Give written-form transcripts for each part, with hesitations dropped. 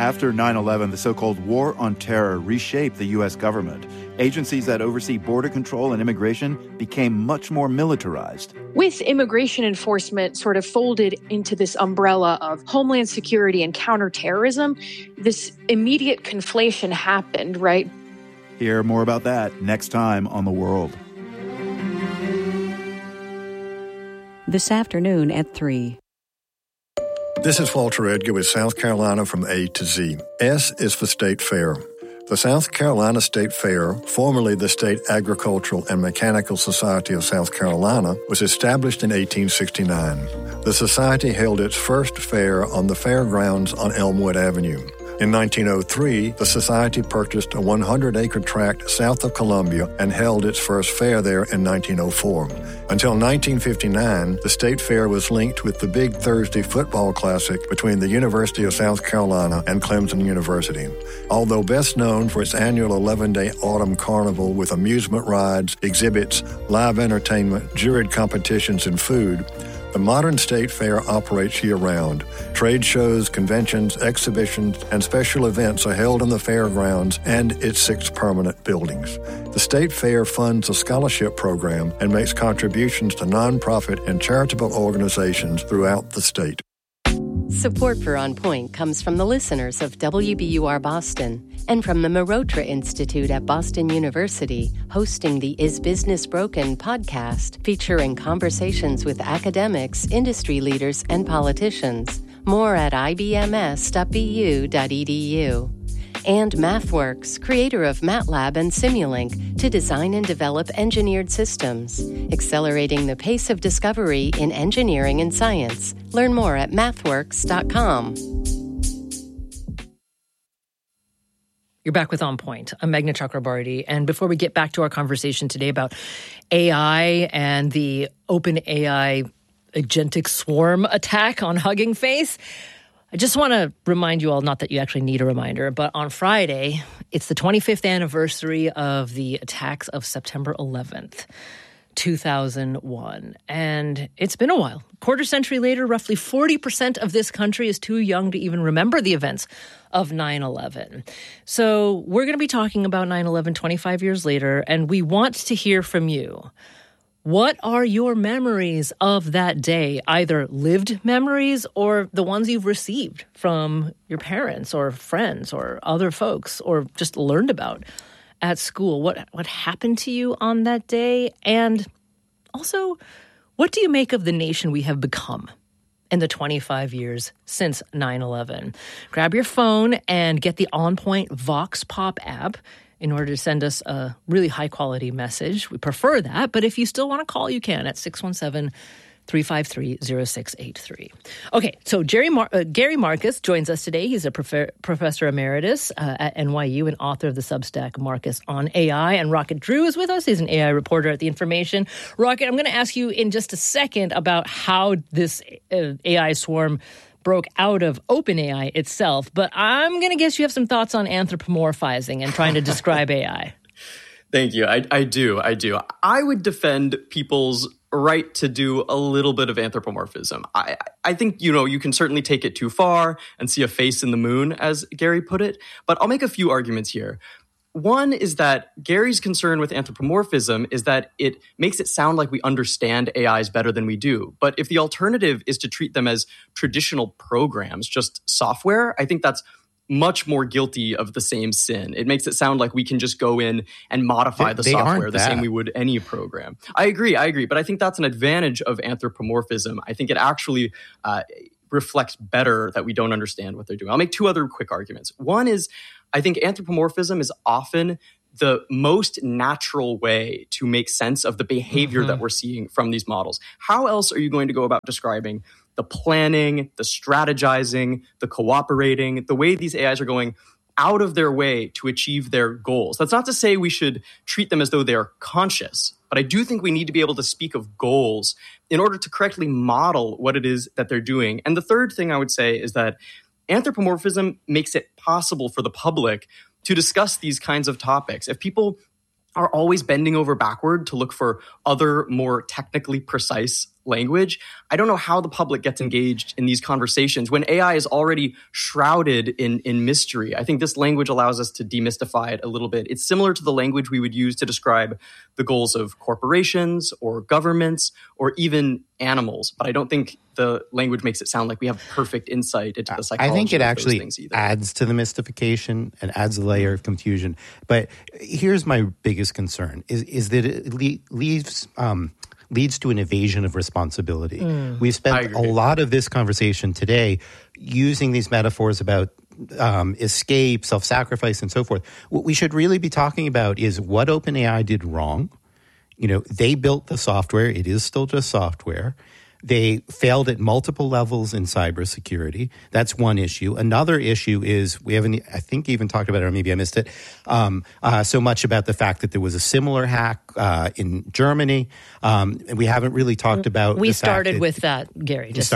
After 9/11, the so-called War on Terror reshaped the U.S. government. Agencies that oversee border control and immigration became much more militarized. With immigration enforcement sort of folded into this umbrella of homeland security and counterterrorism, this immediate conflation happened, right? Hear more about that next time on The World. This afternoon at 3. This is Walter Edgar with South Carolina from A to Z. S is for State Fair. The South Carolina State Fair, formerly the State Agricultural and Mechanical Society of South Carolina, was established in 1869. The society held its first fair on the fairgrounds on Elmwood Avenue. In 1903, the society purchased a 100-acre tract south of Columbia and held its first fair there in 1904. Until 1959, the state fair was linked with the Big Thursday Football Classic between the University of South Carolina and Clemson University. Although best known for its annual 11-day autumn carnival with amusement rides, exhibits, live entertainment, juried competitions, and food, the modern state fair operates year-round. Trade shows, conventions, exhibitions, and special events are held in the fairgrounds and its 6 permanent buildings. The state fair funds a scholarship program and makes contributions to nonprofit and charitable organizations throughout the state. Support for On Point comes from the listeners of WBUR Boston and from the Marotra Institute at Boston University, hosting the Is Business Broken podcast, featuring conversations with academics, industry leaders, and politicians. More at ibms.bu.edu. And MathWorks, creator of MATLAB and Simulink, to design and develop engineered systems, accelerating the pace of discovery in engineering and science. Learn more at mathworks.com. You're back with On Point. I'm Meghna Chakrabarty. And before we get back to our conversation today about AI and the OpenAI agentic swarm attack on Hugging Face, I just want to remind you all, not that you actually need a reminder, but on Friday, it's the 25th anniversary of the attacks of September 11th, 2001. And it's been a while. Quarter century later, roughly 40% of this country is too young to even remember the events of 9/11. So we're going to be talking about 9/11 25 years later, and we want to hear from you. What are your memories of that day, either lived memories or the ones you've received from your parents or friends or other folks or just learned about at school? What happened to you on that day? And also, what do you make of the nation we have become in the 25 years since 9/11? Grab your phone and get the On Point Vox Pop app in order to send us a really high-quality message. We prefer that, but if you still want to call, you can at 617-353-0683. Okay, so Gary Marcus joins us today. He's a professor emeritus at NYU and author of the Substack Marcus on AI. And Rocket Drew is with us. He's an AI reporter at The Information. Rocket, I'm going to ask you in just a second about how this AI swarm broke out of OpenAI itself, but I'm going to guess you have some thoughts on anthropomorphizing and trying to describe AI. Thank you. I do. I would defend people's right to do a little bit of anthropomorphism. I think, you can certainly take it too far and see a face in the moon, as Gary put it, but I'll make a few arguments here. One is that Gary's concern with anthropomorphism is that it makes it sound like we understand AIs better than we do. But if the alternative is to treat them as traditional programs, just software, I think that's much more guilty of the same sin. It makes it sound like we can just go in and modify the software the same we would any program. I agree. But I think that's an advantage of anthropomorphism. I think it actually reflects better that we don't understand what they're doing. I'll make 2 other quick arguments. One is, I think anthropomorphism is often the most natural way to make sense of the behavior that we're seeing from these models. How else are you going to go about describing the planning, the strategizing, the cooperating, the way these AIs are going out of their way to achieve their goals? That's not to say we should treat them as though they are conscious, but I do think we need to be able to speak of goals in order to correctly model what it is that they're doing. And the third thing I would say is that anthropomorphism makes it possible for the public to discuss these kinds of topics. If people are always bending over backward to look for other more technically precise language, I don't know how the public gets engaged in these conversations when AI is already shrouded in mystery. I think this language allows us to demystify it a little bit. It's similar to the language we would use to describe the goals of corporations or governments or even animals. But I don't think the language makes it sound like we have perfect insight into the psychology. I think it of actually those things either. adds to the mystification and adds a layer of confusion. But here's my biggest concern is that it leads to an evasion of responsibility. We've spent a lot of this conversation today using these metaphors about escape, self-sacrifice, and so forth. What we should really be talking about is what OpenAI did wrong. They built the software. It is still just software. They failed at multiple levels in cybersecurity. That's one issue. Another issue is we haven't, I think, even talked about it, or maybe I missed it, so much about the fact that there was a similar hack in Germany. And we haven't really talked about We started with that, Gary. So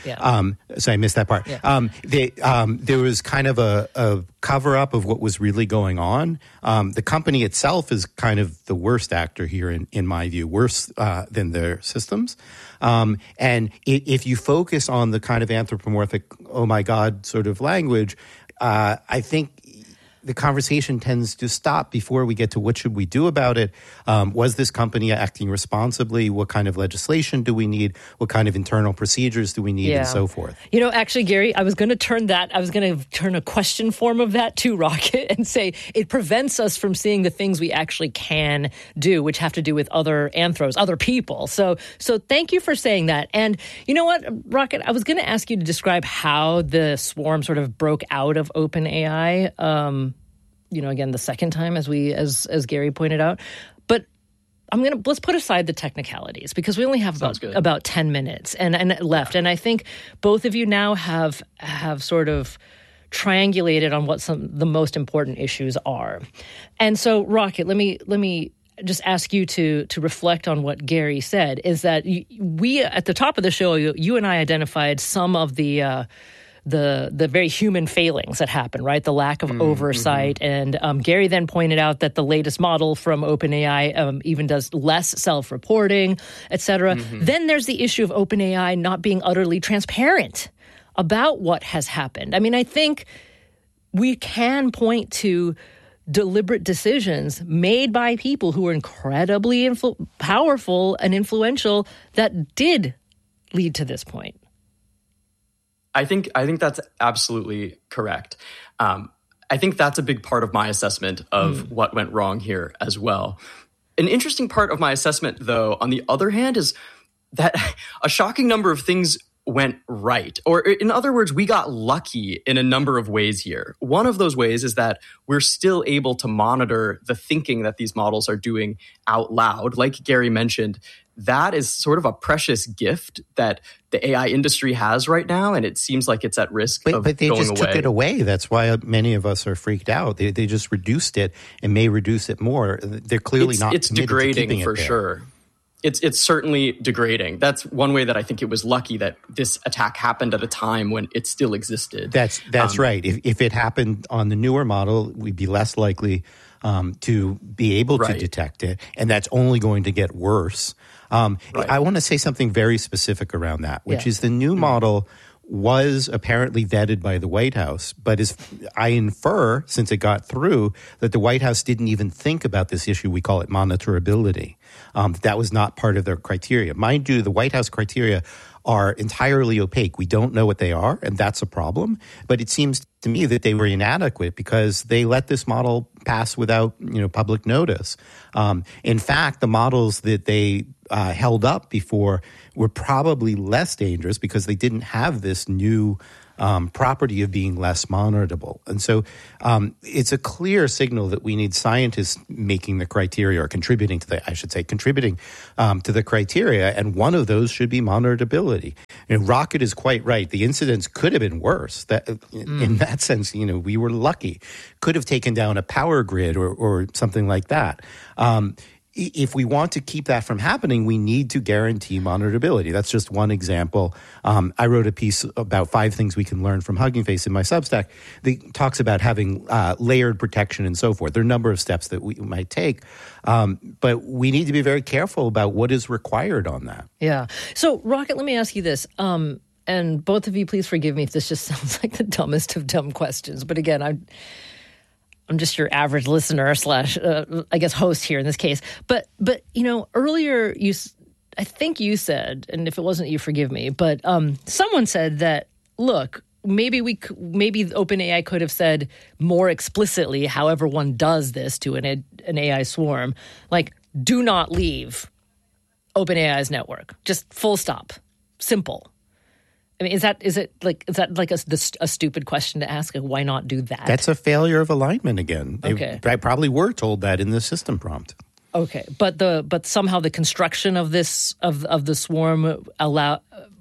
I missed that part. Yeah. There was kind of a cover-up of what was really going on. The company itself is kind of the worst actor here, in my view, worse than their systems. And if you focus on the kind of anthropomorphic, oh my God sort of language, I think the conversation tends to stop before we get to what should we do about it. Was this company acting responsibly? What kind of legislation do we need? What kind of internal procedures do we need, and so forth? Actually, Gary, I was going to turn a question form of that to Rocket and say it prevents us from seeing the things we actually can do, which have to do with other anthros, other people. So thank you for saying that. And you know what, Rocket, I was going to ask you to describe how the swarm sort of broke out of OpenAI. Again, the second time, as Gary pointed out. But let's put aside the technicalities because we only have about 10 minutes and left. And I think both of you now have sort of triangulated on what the most important issues are. And so, Rocket, let me just ask you to reflect on what Gary said, is that we, at the top of the show, you and I identified some of the very human failings that happen, right? The lack of oversight. And Gary then pointed out that the latest model from OpenAI even does less self-reporting, et cetera. Then there's the issue of OpenAI not being utterly transparent about what has happened. I mean, I think we can point to deliberate decisions made by people who are incredibly powerful and influential that did lead to this point. I think that's absolutely correct. I think that's a big part of my assessment of what went wrong here as well. An interesting part of my assessment, though, on the other hand, is that a shocking number of things went right. Or in other words, we got lucky in a number of ways here. One of those ways is that we're still able to monitor the thinking that these models are doing out loud. Like Gary mentioned, that is sort of a precious gift that the AI industry has right now, and it seems like it's at risk of going away. But they just took it away. That's why many of us are freaked out. They just reduced it and may reduce it more. They're clearly not it's committed degrading to keeping it for there. sure. It's certainly degrading. That's one way that I think it was lucky that this attack happened at a time when it still existed. That's right. If it happened on the newer model, we'd be less likely to be able to detect it, and that's only going to get worse. I want to say something very specific around that, which is the new model was apparently vetted by the White House, but I infer, since it got through, that the White House didn't even think about this issue. We call it monitorability. That was not part of their criteria. Mind you, the White House criteria are entirely opaque. We don't know what they are, and that's a problem. But it seems to me that they were inadequate because they let this model pass without, public notice. In fact, the models that they held up before were probably less dangerous because they didn't have this new property of being less monitorable. And so it's a clear signal that we need scientists making the criteria or contributing to the criteria. And one of those should be monitorability. Rocket is quite right. The incidents could have been worse. In that sense, we were lucky. Could have taken down a power grid or something like that. if we want to keep that from happening, we need to guarantee monitorability. That's just one example. I wrote a piece about 5 things we can learn from Hugging Face in my Substack that talks about having layered protection and so forth. There are a number of steps that we might take, but we need to be very careful about what is required on that. Yeah. So, Rocket, let me ask you this. And both of you, please forgive me if this just sounds like the dumbest of dumb questions. But again, I'm just your average listener / I guess host here in this case. But earlier I think you said, and if it wasn't you, forgive me, but someone said that, look, maybe OpenAI could have said more explicitly, however one does this to an AI swarm, like, do not leave OpenAI's network. Just full stop. Simple. I mean, is that like a stupid question to ask? Like, why not do that? That's a failure of alignment again. Okay. They probably were told that in the system prompt. Okay, but somehow the construction of this of the swarm allow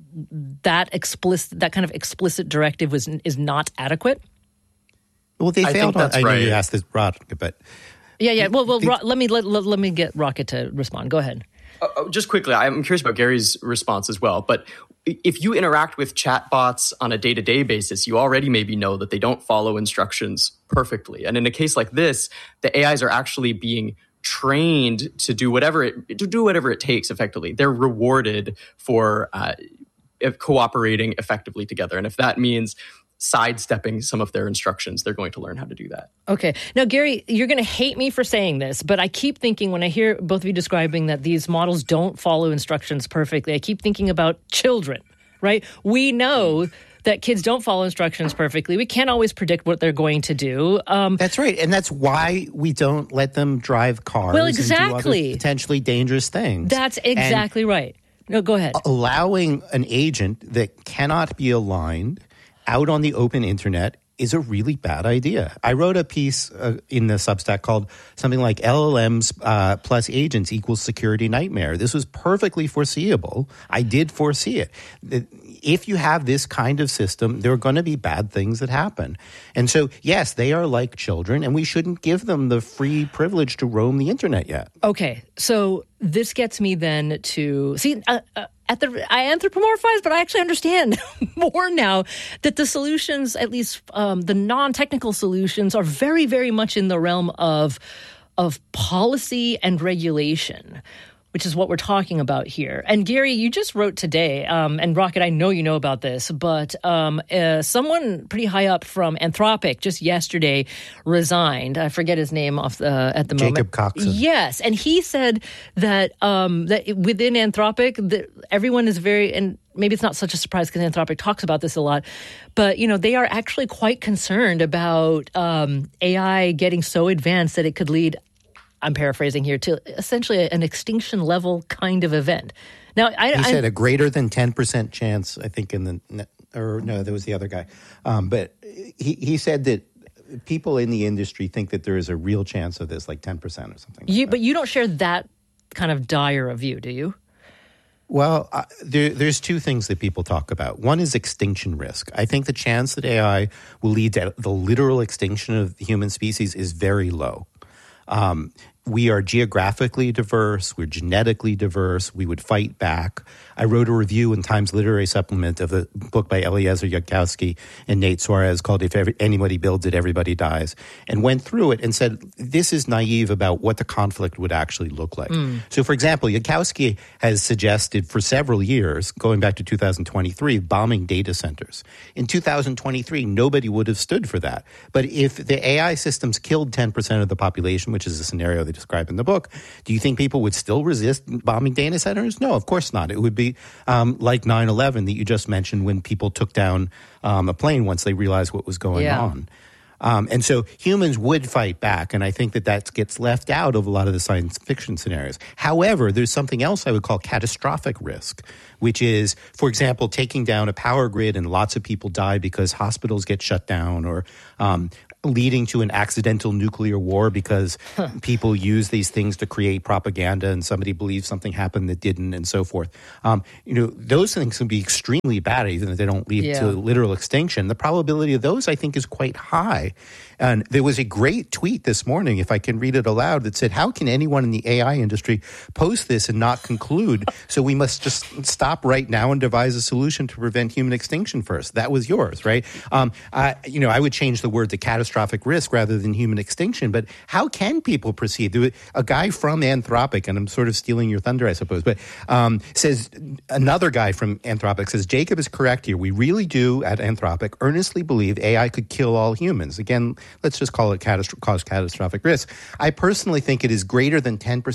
that kind of explicit directive is not adequate. Well, they failed. I know you asked this, Rod, but yeah. Well, let me get Rocket to respond. Go ahead. Just quickly, I'm curious about Gary's response as well. But if you interact with chatbots on a day-to-day basis, you already maybe know that they don't follow instructions perfectly. And in a case like this, the AIs are actually being trained to do whatever it takes effectively. They're rewarded for cooperating effectively together. And if that means sidestepping some of their instructions, they're going to learn how to do that. Okay. Now, Gary, you're going to hate me for saying this, but I keep thinking when I hear both of you describing that these models don't follow instructions perfectly, I keep thinking about children, right? We know that kids don't follow instructions perfectly. We can't always predict what they're going to do. That's right. And that's why we don't let them drive cars and do other potentially dangerous things. That's exactly right. No, go ahead. Allowing an agent that cannot be aligned out on the open internet is a really bad idea. I wrote a piece in the Substack called something like LLMs plus agents equals security nightmare. This was perfectly foreseeable. I did foresee it. If you have this kind of system, there are going to be bad things that happen. And so, yes, they are like children, and we shouldn't give them the free privilege to roam the internet yet. Okay, so this gets me then to see. I anthropomorphize, but I actually understand more now that the solutions, at least the non-technical solutions, are very, very much in the realm of policy and regulation, which is what we're talking about here. And Gary, you just wrote today, and Rocket, I know you know about this, but someone pretty high up from Anthropic just yesterday resigned. I forget his name at the moment. Jacob Coxon. Yes, and he said that that within Anthropic, everyone is very, and maybe it's not such a surprise because Anthropic talks about this a lot, but they are actually quite concerned about AI getting so advanced that it could lead, I'm paraphrasing here, to essentially an extinction level kind of event. Now, he said a greater than 10% chance, I think, there was the other guy. But he said that people in the industry think that there is a real chance of this, like 10% or something. But you don't share that kind of dire a view, do you? Well, there's 2 things that people talk about. One is extinction risk. I think the chance that AI will lead to the literal extinction of the human species is very low. We are geographically diverse. We're genetically diverse. We would fight back. I wrote a review in Times Literary Supplement of a book by Eliezer Yudkowsky and Nate Suarez called If Anybody Builds It, Everybody Dies, and went through it and said, this is naive about what the conflict would actually look like. So, for example, Yudkowsky has suggested for several years, going back to 2023, bombing data centers. In 2023, nobody would have stood for that. But if the AI systems killed 10% of the population, which is a scenario they describe in the book, do you think people would still resist bombing data centers? No, of course not. It would be like 9/11 that you just mentioned, when people took down a plane once they realized what was going on. And so humans would fight back, and I think that gets left out of a lot of the science fiction scenarios. However, there's something else I would call catastrophic risk, which is, for example, taking down a power grid and lots of people die because hospitals get shut down, or leading to an accidental nuclear war because people use these things to create propaganda and somebody believes something happened that didn't, and so forth. Those things can be extremely bad, even if they don't lead to literal extinction. The probability of those, I think, is quite high. And there was a great tweet this morning, if I can read it aloud, that said, how can anyone in the AI industry post this and not conclude, so we must just stop right now and devise a solution to prevent human extinction first? That was yours, right? I would change the word to catastrophic risk rather than human extinction. But how can people proceed? A guy from Anthropic, and I'm sort of stealing your thunder, I suppose, but says, another guy from Anthropic says, Jacob is correct here. We really do at Anthropic earnestly believe AI could kill all humans. Again, let's just cause catastrophic risk. I personally think it is greater than 10%